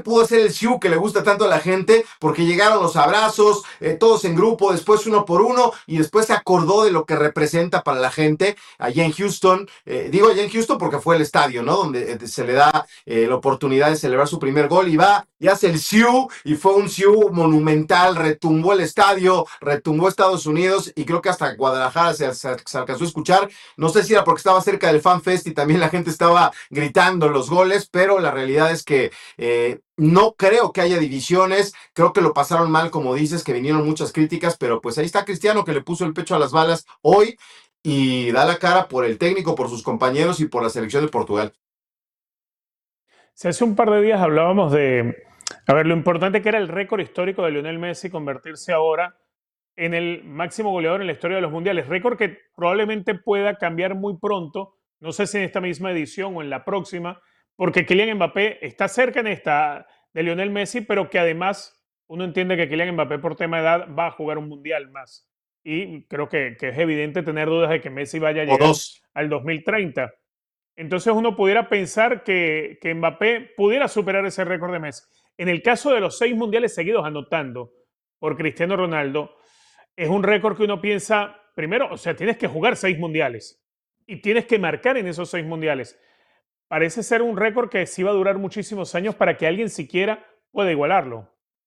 pudo hacer el Siu que le gusta tanto a la gente, porque llegaron los abrazos, todos en grupo, después uno por uno, y después se acordó de lo que representa para la gente allá en Houston. Digo allá en Houston porque fue el estadio, ¿no? Donde se le da la oportunidad de celebrar su primer gol, y va y hace el Siu, y fue un Siu monumental, retumbó el estadio, retumbó Estados Unidos, y creo que hasta Guadalajara se alcanzó a escuchar. No sé si era porque estaba cerca del Fan Fest y también la gente estaba gritando los goles, pero la realidad es que no creo que haya divisiones. Creo que lo pasaron mal, como dices, que vinieron muchas críticas, pero pues ahí está Cristiano, que le puso el pecho a las balas hoy y da la cara por el técnico, por sus compañeros y por la selección de Portugal. Si hace un par de días hablábamos de, a ver, lo importante que era el récord histórico de Lionel Messi convertirse ahora en el máximo goleador en la historia de los mundiales, récord que probablemente pueda cambiar muy pronto, no sé si en esta misma edición o en la próxima, porque Kylian Mbappé está cerca en esta de Lionel Messi, pero que además uno entiende que Kylian Mbappé por tema de edad va a jugar un mundial más. Y creo que es evidente tener dudas de que Messi vaya a O llegar dos. al 2030. Entonces uno pudiera pensar que Mbappé pudiera superar ese récord de Messi. En el caso de los 6 mundiales seguidos anotando por Cristiano Ronaldo, es un récord que uno piensa, primero, o sea, tienes que jugar 6 mundiales y tienes que marcar en esos 6 mundiales. Parece ser un récord que sí va a durar muchísimos años para que alguien siquiera pueda igualarlo.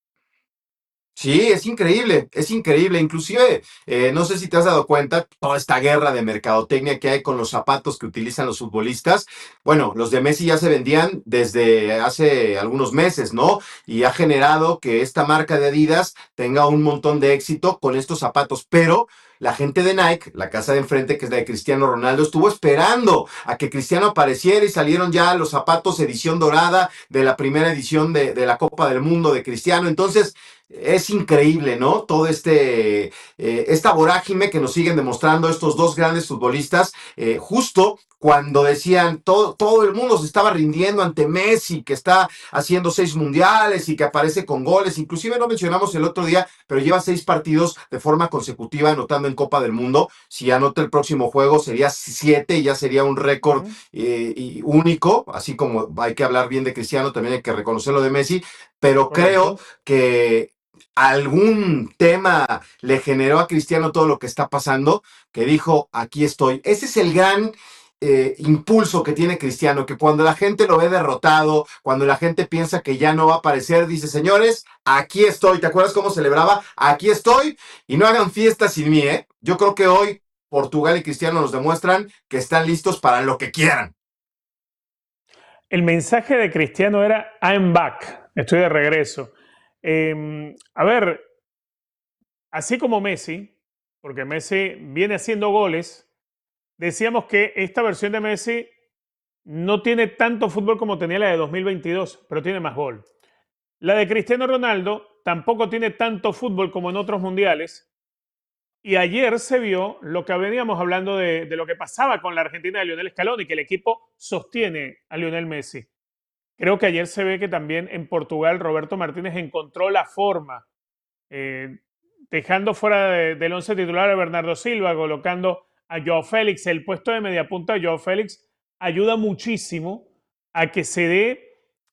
Sí, es increíble, es increíble. Inclusive, no sé si te has dado cuenta, toda esta guerra de mercadotecnia que hay con los zapatos que utilizan los futbolistas. Bueno, los de Messi ya se vendían desde hace algunos meses, ¿no? Y ha generado que esta marca de Adidas tenga un montón de éxito con estos zapatos, pero la gente de Nike, la casa de enfrente, que es la de Cristiano Ronaldo, estuvo esperando a que Cristiano apareciera, y salieron ya los zapatos edición dorada de la primera edición de la Copa del Mundo de Cristiano. Entonces, es increíble, ¿no? Todo esta vorágine que nos siguen demostrando estos dos grandes futbolistas, justo cuando decían todo el mundo se estaba rindiendo ante Messi, que está haciendo 6 mundiales y que aparece con goles. Inclusive no mencionamos el otro día, pero lleva 6 partidos de forma consecutiva anotando en Copa del Mundo. Si anota el próximo juego sería 7 y ya sería un récord Ujú. y único. Así como hay que hablar bien de Cristiano, también hay que reconocerlo de Messi, pero creo Correcto. que algún tema le generó a Cristiano todo lo que está pasando, que dijo, aquí estoy. Ese es el gran impulso que tiene Cristiano, que cuando la gente lo ve derrotado, cuando la gente piensa que ya no va a aparecer, dice, señores, aquí estoy. ¿Te acuerdas cómo celebraba? Aquí estoy, y no hagan fiesta sin mí, ¿eh? Yo creo que hoy Portugal y Cristiano nos demuestran que están listos para lo que quieran. El mensaje de Cristiano era I'm back, estoy de regreso. A ver, así como Messi, porque Messi viene haciendo goles, decíamos que esta versión de Messi no tiene tanto fútbol como tenía la de 2022, pero tiene más gol. La de Cristiano Ronaldo tampoco tiene tanto fútbol como en otros mundiales. Y ayer se vio lo que veníamos hablando de lo que pasaba con la Argentina de Lionel Scaloni, que el equipo sostiene a Lionel Messi. Creo que ayer se ve que también en Portugal Roberto Martínez encontró la forma, eh, dejando fuera del once titular a Bernardo Silva, colocando a Joao Félix. El puesto de mediapunta de Joao Félix ayuda muchísimo a que se dé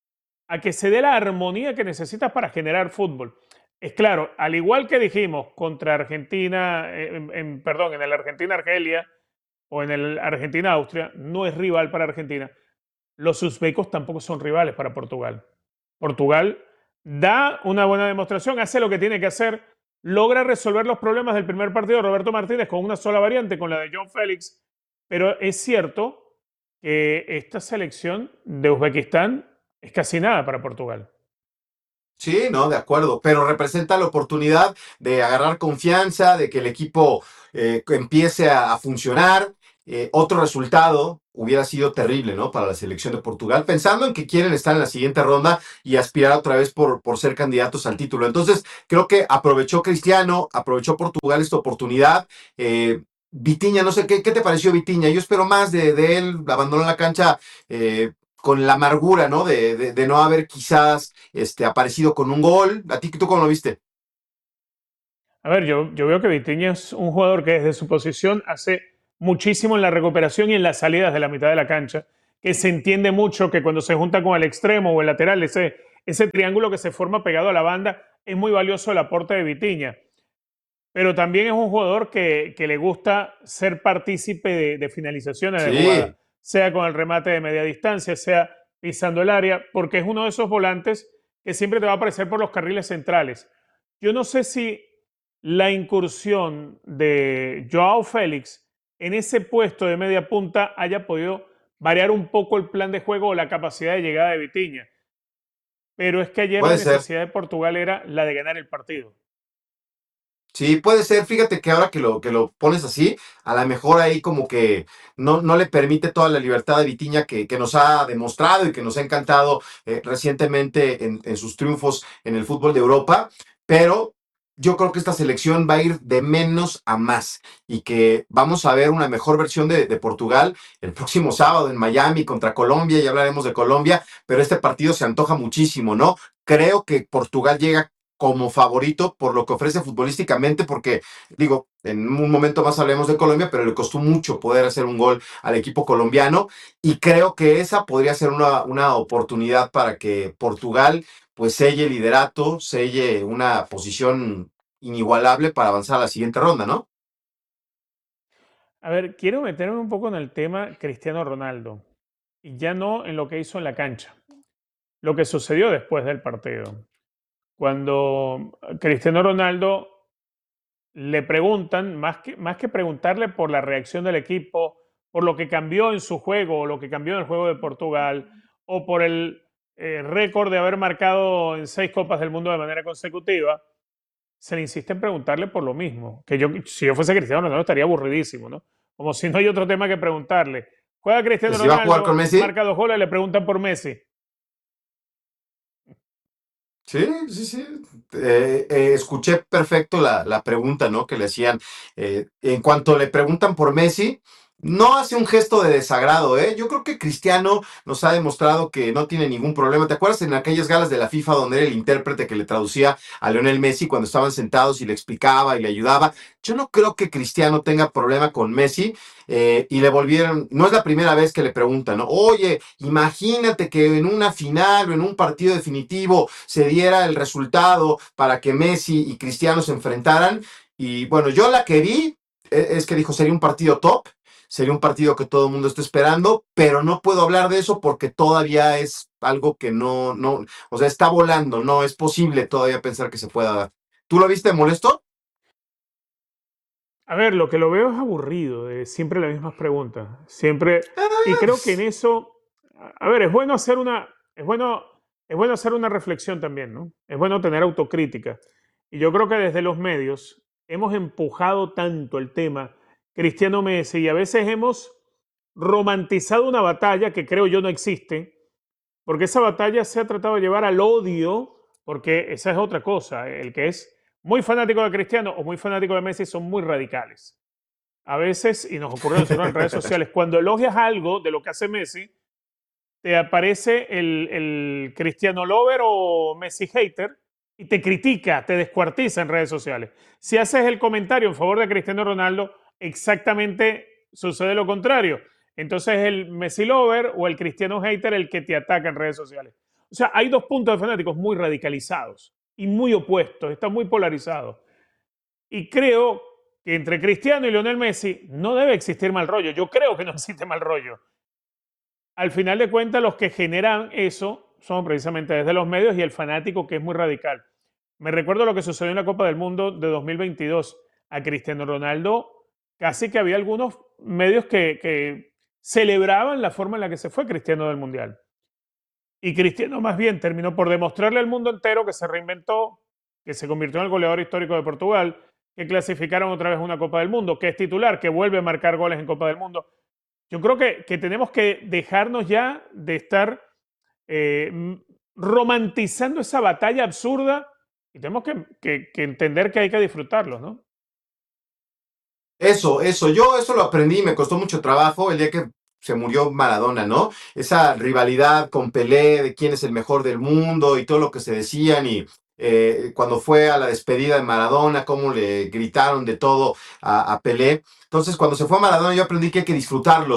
la armonía que necesitas para generar fútbol. Es claro, al igual que dijimos contra Argentina, perdón, en el Argentina-Argelia o en el Argentina-Austria, no es rival para Argentina. Los uzbecos tampoco son rivales para Portugal. Portugal da una buena demostración, hace lo que tiene que hacer, logra resolver los problemas del primer partido de Roberto Martínez con una sola variante, con la de John Félix, pero es cierto que esta selección de Uzbekistán es casi nada para Portugal. Sí, no, de acuerdo, pero representa la oportunidad de agarrar confianza, de que el equipo empiece a funcionar. Otro resultado hubiera sido terrible, ¿no? Para la selección de Portugal, pensando en que quieren estar en la siguiente ronda y aspirar otra vez por ser candidatos al título. Entonces, creo que aprovechó Cristiano, aprovechó Portugal esta oportunidad. Vitinha, no sé, ¿qué te pareció Vitinha? Yo espero más de él, abandonó la cancha con la amargura, ¿no? De no haber quizás aparecido con un gol. ¿A ti tú cómo lo viste? A ver, yo veo que Vitinha es un jugador que desde su posición hace muchísimo en la recuperación y en las salidas de la mitad de la cancha, que se entiende mucho que cuando se junta con el extremo o el lateral, ese triángulo que se forma pegado a la banda. Es muy valioso el aporte de Vitinha, pero también es un jugador que le gusta ser partícipe de finalizaciones de jugada, Sí, sea con el remate de media distancia, sea pisando el área, porque es uno de esos volantes que siempre te va a aparecer por los carriles centrales. Yo no sé si la incursión de Joao Félix en ese puesto de media punta haya podido variar un poco el plan de juego o la capacidad de llegada de Vitinha, pero es que ayer la puede ser. necesidad de Portugal era la de ganar el partido. Sí, puede ser. Fíjate que ahora que lo pones así, a lo mejor ahí como que no le permite toda la libertad de Vitinha que nos ha demostrado y que nos ha encantado recientemente en sus triunfos en el fútbol de Europa. Pero yo creo que esta selección va a ir de menos a más y que vamos a ver una mejor versión de Portugal el próximo sábado en Miami contra Colombia. Ya hablaremos de Colombia, pero este partido se antoja muchísimo, ¿no? Creo que Portugal llega como favorito por lo que ofrece futbolísticamente, porque digo, en un momento más hablaremos de Colombia, pero le costó mucho poder hacer un gol al equipo colombiano y creo que esa podría ser una oportunidad para que Portugal pues selle el liderato, selle una posición inigualable para avanzar a la siguiente ronda, ¿no? A ver, quiero meterme un poco en el tema Cristiano Ronaldo y ya no en lo que hizo en la cancha, lo que sucedió después del partido. Cuando Cristiano Ronaldo le preguntan, más que preguntarle por la reacción del equipo, por lo que cambió en su juego o lo que cambió en el juego de Portugal, o por el récord de haber marcado en 6 Copas del Mundo de manera consecutiva, se le insiste en preguntarle por lo mismo. Que yo, si yo fuese Cristiano Ronaldo, estaría aburridísimo, ¿no? Como si no hay otro tema que preguntarle. Juega Que Cristiano si va a jugar con Ronaldo, Messi. marca 2 goles, le preguntan por Messi. Sí, sí, sí. Escuché perfecto la pregunta, ¿no? Que le hacían. En cuanto le preguntan por Messi, no hace un gesto de desagrado, ¿eh? Yo creo que Cristiano nos ha demostrado que no tiene ningún problema. ¿Te acuerdas en aquellas galas de la FIFA donde era el intérprete que le traducía a Lionel Messi cuando estaban sentados y le explicaba y le ayudaba? Yo no creo que Cristiano tenga problema con Messi. Y le volvieron, no es la primera vez que le preguntan, ¿no? Oye, imagínate que en una final o en un partido definitivo se diera el resultado para que Messi y Cristiano se enfrentaran. Y bueno, yo la que vi es que dijo, sería un partido top, sería un partido que todo el mundo está esperando, pero no puedo hablar de eso porque todavía es algo que o sea, está volando, no es posible todavía pensar que se pueda dar. ¿Tú lo viste molesto? A ver, lo que lo veo es aburrido, de siempre las mismas preguntas. Siempre. Y creo que en eso. A ver, es bueno hacer una. Es bueno hacer una reflexión también, ¿no? Es bueno tener autocrítica. Y yo creo que desde los medios hemos empujado tanto el tema Cristiano Messi y a veces hemos romantizado una batalla que creo yo no existe, porque esa batalla se ha tratado de llevar al odio, porque esa es otra cosa. El que es muy fanático de Cristiano o muy fanático de Messi son muy radicales. A veces, y nos ocurre a nosotros en redes sociales, cuando elogias algo de lo que hace Messi, te aparece el Cristiano lover o Messi hater y te critica, te descuartiza en redes sociales. Si haces el comentario en favor de Cristiano Ronaldo, exactamente sucede lo contrario. Entonces el Messi lover o el Cristiano hater el que te ataca en redes sociales. O sea, hay dos puntos de fanáticos muy radicalizados y muy opuestos, están muy polarizados. Y creo que entre Cristiano y Lionel Messi no debe existir mal rollo. Yo creo que no existe mal rollo. Al final de cuentas, los que generan eso son precisamente desde los medios y el fanático que es muy radical. Me recuerdo lo que sucedió en la Copa del Mundo de 2022. A Cristiano Ronaldo casi que había algunos medios que celebraban la forma en la que se fue Cristiano del Mundial. Y Cristiano más bien terminó por demostrarle al mundo entero que se reinventó, que se convirtió en el goleador histórico de Portugal, que clasificaron otra vez una Copa del Mundo, que es titular, que vuelve a marcar goles en Copa del Mundo. Yo creo que tenemos que dejarnos ya de estar eh, romantizando esa batalla absurda y tenemos que entender que hay que disfrutarlo, ¿no? Yo eso lo aprendí, me costó mucho trabajo el día que se murió Maradona, ¿no? Esa rivalidad con Pelé, de quién es el mejor del mundo y todo lo que se decían y cuando fue a la despedida de Maradona, cómo le gritaron de todo a Pelé. Entonces, cuando se fue a Maradona, yo aprendí que hay que disfrutarlos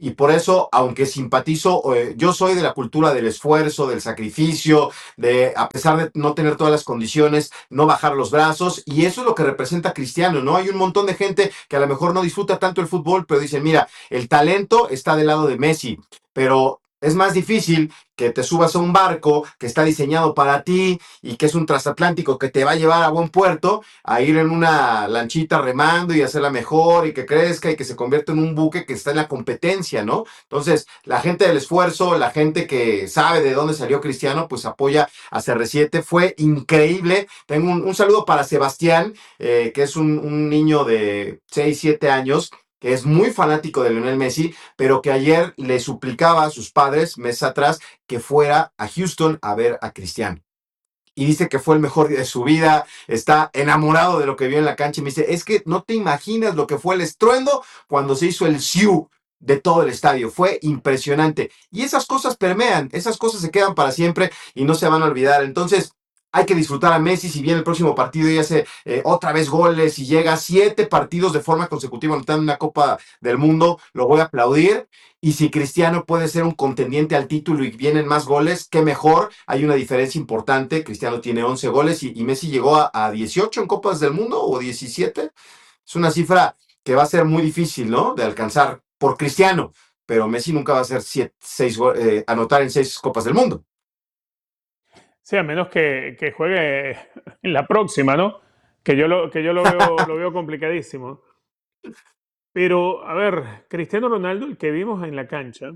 y por eso, aunque simpatizo, yo soy de la cultura del esfuerzo, del sacrificio, de a pesar de no tener todas las condiciones, no bajar los brazos, y eso es lo que representa Cristiano, ¿no? Hay un montón de gente que a lo mejor no disfruta tanto el fútbol, pero dicen, mira, el talento está del lado de Messi, pero es más difícil que te subas a un barco que está diseñado para ti y que es un transatlántico que te va a llevar a buen puerto, a ir en una lanchita remando y hacerla mejor y que crezca y que se convierta en un buque que está en la competencia, ¿no? Entonces, la gente del esfuerzo, la gente que sabe de dónde salió Cristiano, pues apoya a CR7. Fue increíble. Tengo un saludo para Sebastián, que es un niño de 6 7 años que es muy fanático de Lionel Messi, pero que ayer le suplicaba a sus padres, meses atrás, que fuera a Houston a ver a Cristiano y dice que fue el mejor día de su vida, está enamorado de lo que vio en la cancha y me dice, es que no te imaginas lo que fue el estruendo cuando se hizo el siu de todo el estadio, fue impresionante. Y esas cosas permean, esas cosas se quedan para siempre y no se van a olvidar. Entonces, hay que disfrutar a Messi si viene el próximo partido y hace otra vez goles y llega a 7 partidos de forma consecutiva anotando una Copa del Mundo, lo voy a aplaudir. Y si Cristiano puede ser un contendiente al título y vienen más goles, qué mejor. Hay una diferencia importante. Cristiano tiene 11 goles y Messi llegó a 18 en Copas del Mundo o 17. Es una cifra que va a ser muy difícil, ¿no? De alcanzar por Cristiano. Pero Messi nunca va a hacer anotar en 6 Copas del Mundo. Sí, a menos que juegue en la próxima, ¿no? Que yo lo veo complicadísimo. Pero, a ver, Cristiano Ronaldo, el que vimos en la cancha,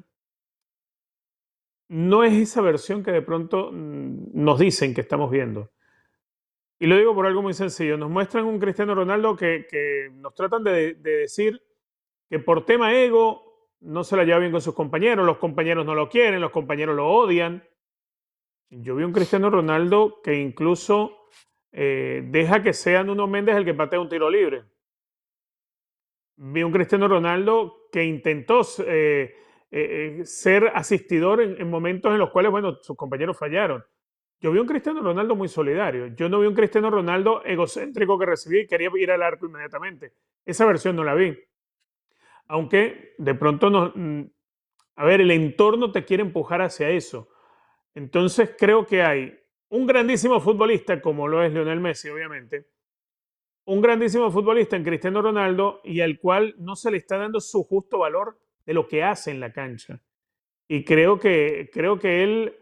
no es esa versión que de pronto nos dicen que estamos viendo. Y lo digo por algo muy sencillo. Nos muestran un Cristiano Ronaldo que nos tratan de decir que por tema ego no se la lleva bien con sus compañeros, los compañeros no lo quieren, los compañeros lo odian. Yo vi un Cristiano Ronaldo que incluso deja que sea Nuno Méndez el que patea un tiro libre. Vi un Cristiano Ronaldo que intentó ser asistidor en momentos en los cuales, bueno, sus compañeros fallaron. Yo vi un Cristiano Ronaldo muy solidario. Yo no vi un Cristiano Ronaldo egocéntrico que recibía y quería ir al arco inmediatamente. Esa versión no la vi. Aunque de pronto no, a ver, el entorno te quiere empujar hacia eso. Entonces creo que hay un grandísimo futbolista, como lo es Lionel Messi, obviamente, un grandísimo futbolista en Cristiano Ronaldo y al cual no se le está dando su justo valor de lo que hace en la cancha. Y creo que él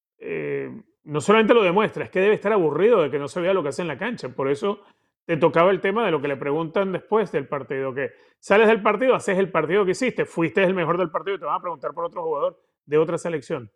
no solamente lo demuestra, es que debe estar aburrido de que no se vea lo que hace en la cancha. Por eso te tocaba el tema de lo que le preguntan después del partido, que sales del partido, haces el partido que hiciste, fuiste el mejor del partido y te van a preguntar por otro jugador de otra selección.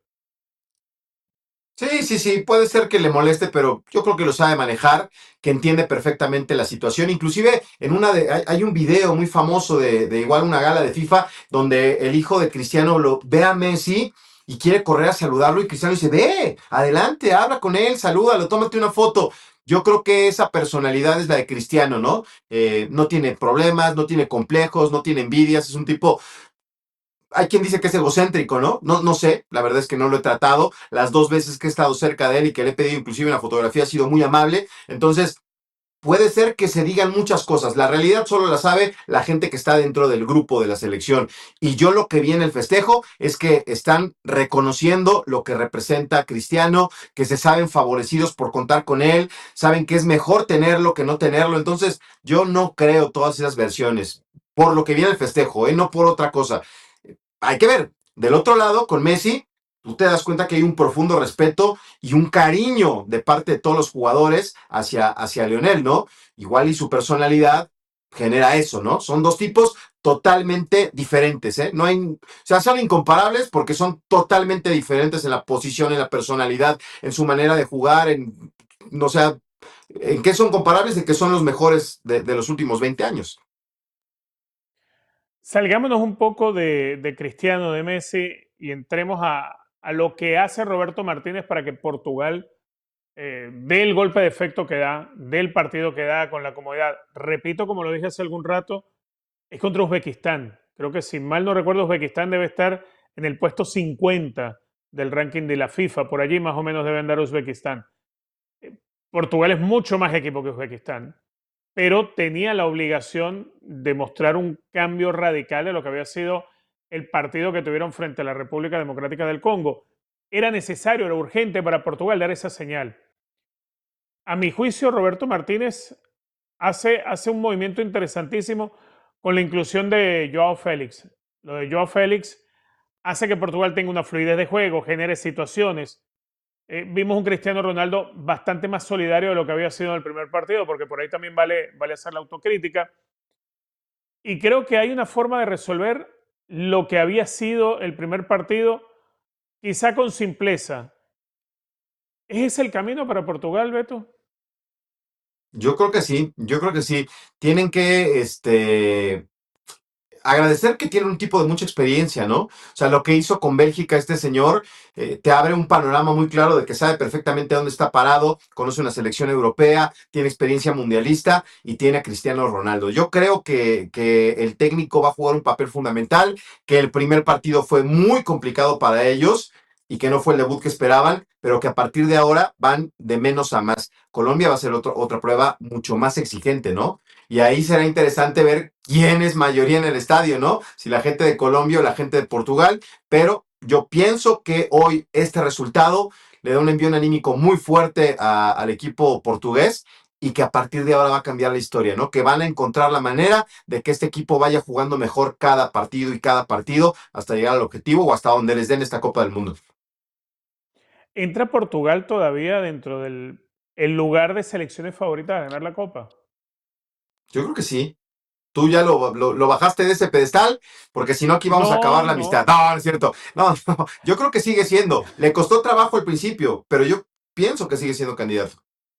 Sí, sí, sí, puede ser que le moleste, pero yo creo que lo sabe manejar, que entiende perfectamente la situación. Inclusive hay un video muy famoso de igual una gala de FIFA donde el hijo de Cristiano lo ve a Messi y quiere correr a saludarlo y Cristiano dice, ve, adelante, habla con él, salúdalo, tómate una foto. Yo creo que esa personalidad es la de Cristiano, ¿no? No tiene problemas, no tiene complejos, no tiene envidias, es un tipo hay quien dice que es egocéntrico, ¿no? No sé, la verdad es que no lo he tratado. Las 2 veces que he estado cerca de él y que le he pedido inclusive una fotografía ha sido muy amable. Entonces, puede ser que se digan muchas cosas. La realidad solo la sabe la gente que está dentro del grupo de la selección. Y yo lo que vi en el festejo es que están reconociendo lo que representa Cristiano, que se saben favorecidos por contar con él, saben que es mejor tenerlo que no tenerlo. Entonces, yo no creo todas esas versiones. Por lo que vi en el festejo, no por otra cosa. Hay que ver, del otro lado, con Messi, tú te das cuenta que hay un profundo respeto y un cariño de parte de todos los jugadores hacia Lionel, ¿no? Igual y su personalidad genera eso, ¿no? Son dos tipos totalmente diferentes, ¿eh? No hay, o sea, son incomparables porque son totalmente diferentes en la posición, en la personalidad, en su manera de jugar, o sea, ¿en qué son comparables? En que son los mejores de los últimos 20 años. Salgámonos un poco de Cristiano, de Messi, y entremos a lo que hace Roberto Martínez para que Portugal dé el golpe de efecto que da, dé el partido que da con la comodidad. Repito, como lo dije hace algún rato, es contra Uzbekistán. Creo que si mal no recuerdo, Uzbekistán debe estar en el puesto 50 del ranking de la FIFA. Por allí más o menos debe andar Uzbekistán. Portugal es mucho más equipo que Uzbekistán, pero tenía la obligación de mostrar un cambio radical de lo que había sido el partido que tuvieron frente a la República Democrática del Congo. Era necesario, era urgente para Portugal dar esa señal. A mi juicio, Roberto Martínez hace un movimiento interesantísimo con la inclusión de Joao Félix. Lo de Joao Félix hace que Portugal tenga una fluidez de juego, genere situaciones. Vimos un Cristiano Ronaldo bastante más solidario de lo que había sido en el primer partido, porque por ahí también vale hacer la autocrítica. Y creo que hay una forma de resolver lo que había sido el primer partido, quizá con simpleza. ¿Es ese el camino para Portugal, Beto? Yo creo que sí, yo creo que sí. Tienen que, agradecer que tiene un tipo de mucha experiencia, ¿no? O sea, lo que hizo con Bélgica este señor te abre un panorama muy claro de que sabe perfectamente dónde está parado, conoce una selección europea, tiene experiencia mundialista y tiene a Cristiano Ronaldo. Yo creo que el técnico va a jugar un papel fundamental, que el primer partido fue muy complicado para ellos y que no fue el debut que esperaban, pero que a partir de ahora van de menos a más. Colombia va a ser otra prueba mucho más exigente, ¿no? Y ahí será interesante ver quién es mayoría en el estadio, ¿no? Si la gente de Colombia o la gente de Portugal, pero yo pienso que hoy este resultado le da un envío anímico muy fuerte al equipo portugués y que a partir de ahora va a cambiar la historia, ¿no? Que van a encontrar la manera de que este equipo vaya jugando mejor cada partido y cada partido hasta llegar al objetivo o hasta donde les den esta Copa del Mundo. ¿Entra Portugal todavía dentro del el lugar de selecciones favoritas a ganar la Copa? Yo creo que sí. Tú ya lo bajaste de ese pedestal, porque si no aquí vamos a acabar No, la no. amistad. No, no es cierto. No, no, yo creo que sigue siendo. Le costó trabajo al principio, pero yo pienso que sigue siendo candidato.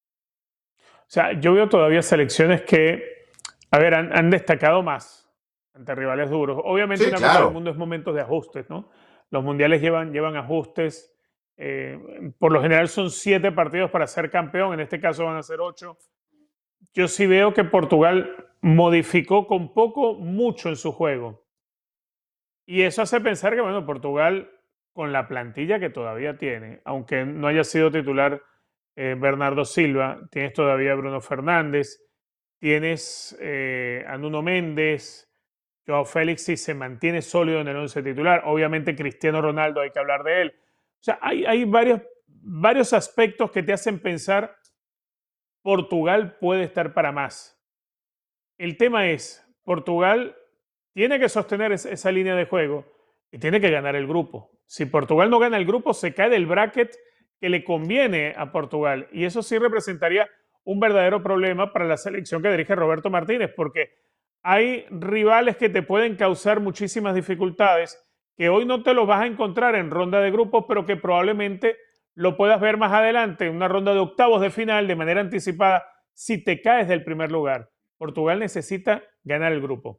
O sea, yo veo todavía selecciones que, a ver, han destacado más ante rivales duros. Obviamente Sí, una Copa del claro. Mundo es momentos de ajustes, ¿no? Los mundiales llevan ajustes. Por lo general son 7 partidos para ser campeón, en este caso van a ser 8. Yo sí veo que Portugal modificó con poco, mucho en su juego. Y eso hace pensar que, bueno, Portugal, con la plantilla que todavía tiene, aunque no haya sido titular Bernardo Silva, tienes todavía a Bruno Fernández, tienes a Nuno Méndez, Joao Félix si se mantiene sólido en el once titular. Obviamente Cristiano Ronaldo, hay que hablar de él. O sea, hay varios aspectos que te hacen pensar Portugal puede estar para más. El tema es, Portugal tiene que sostener esa línea de juego y tiene que ganar el grupo. Si Portugal no gana el grupo, se cae del bracket que le conviene a Portugal. Y eso sí representaría un verdadero problema para la selección que dirige Roberto Martínez, porque hay rivales que te pueden causar muchísimas dificultades, que hoy no te los vas a encontrar en ronda de grupos, pero que probablemente lo puedas ver más adelante en una ronda de octavos de final de manera anticipada si te caes del primer lugar. Portugal necesita ganar el grupo.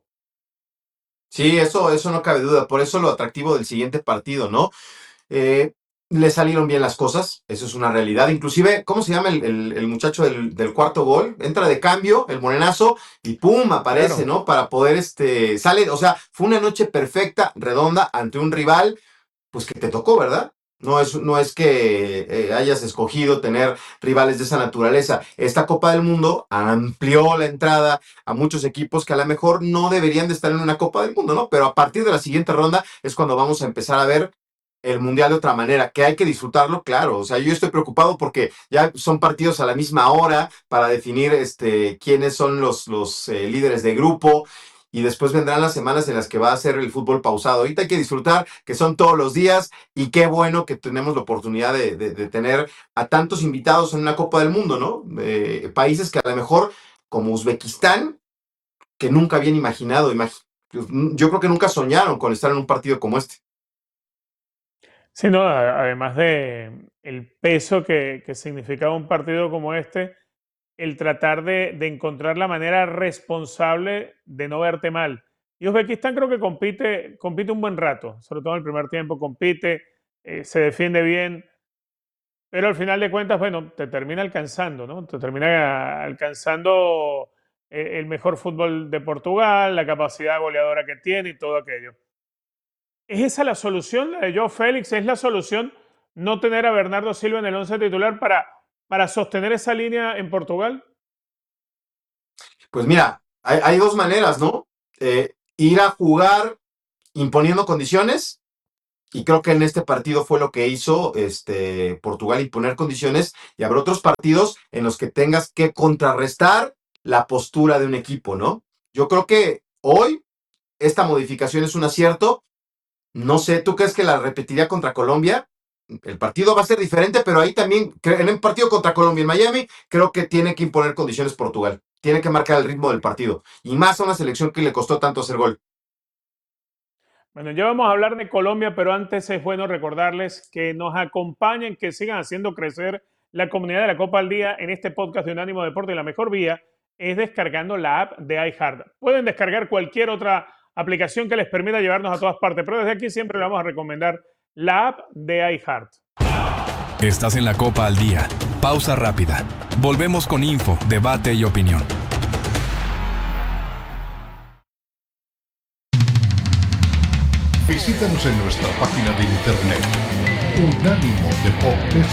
Sí, eso no cabe duda. Por eso lo atractivo del siguiente partido, ¿no? Eh, Le salieron bien las cosas, eso es una realidad. Inclusive, ¿cómo se llama el muchacho del cuarto gol? Entra de cambio, el morenazo, y ¡pum! Aparece, Claro. ¿no? Para poder, sale, o sea, fue una noche perfecta, redonda, ante un rival pues que te tocó, ¿verdad? No es que hayas escogido tener rivales de esa naturaleza. Esta Copa del Mundo amplió la entrada a muchos equipos que a lo mejor no deberían de estar en una Copa del Mundo, ¿no? Pero a partir de la siguiente ronda es cuando vamos a empezar a ver el Mundial de otra manera, que hay que disfrutarlo, claro. O sea, yo estoy preocupado porque ya son partidos a la misma hora para definir quiénes son los líderes de grupo y después vendrán las semanas en las que va a ser el fútbol pausado. Ahorita hay que disfrutar que son todos los días y qué bueno que tenemos la oportunidad de tener a tantos invitados en una Copa del Mundo, ¿no? Países que a lo mejor, como Uzbekistán, que nunca habían imaginado, yo creo que nunca soñaron con estar en un partido como este. Sí, no, además de el peso que significaba un partido como este, el tratar de encontrar la manera responsable de no verte mal. Y Uzbekistán creo que compite un buen rato, sobre todo en el primer tiempo, compite, se defiende bien, pero al final de cuentas, bueno, te termina alcanzando, ¿no? Te termina alcanzando el mejor fútbol de Portugal, la capacidad goleadora que tiene y todo aquello. ¿Es esa la solución, la de Joe Félix? ¿Es la solución no tener a Bernardo Silva en el once titular para sostener esa línea en Portugal? Pues mira, hay dos maneras, ¿no? Ir a jugar imponiendo condiciones. Y creo que en este partido fue lo que hizo Portugal, imponer condiciones, y habrá otros partidos en los que tengas que contrarrestar la postura de un equipo, ¿no? Yo creo que hoy esta modificación es un acierto. No sé, ¿tú crees que la repetiría contra Colombia? El partido va a ser diferente, pero ahí también, en el partido contra Colombia en Miami, creo que tiene que imponer condiciones Portugal. Tiene que marcar el ritmo del partido. Y más a una selección que le costó tanto hacer gol. Bueno, ya vamos a hablar de Colombia, pero antes es bueno recordarles que nos acompañen, que sigan haciendo crecer la comunidad de la Copa al Día en este podcast de Unánimo Deporte. Y la mejor vía es descargando la app de iHeart. Pueden descargar cualquier otra aplicación que les permita llevarnos a todas partes, pero desde aquí siempre le vamos a recomendar la app de iHeart. Estás en la Copa al Día. Pausa rápida. Volvemos con info, debate y opinión. Visítanos en nuestra página de internet unánimodeportes.com.